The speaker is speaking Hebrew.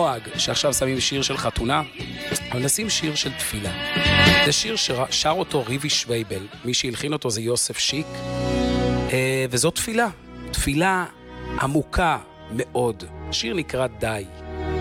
נוהג שעכשיו שמים שיר של חתונה, אבל נשים שיר של תפילה. זה שיר ששר אותו ריבי שווייבל, מי שהלחין אותו זה יוסף שיק, וזו תפילה עמוקה מאוד. השיר נקרא די.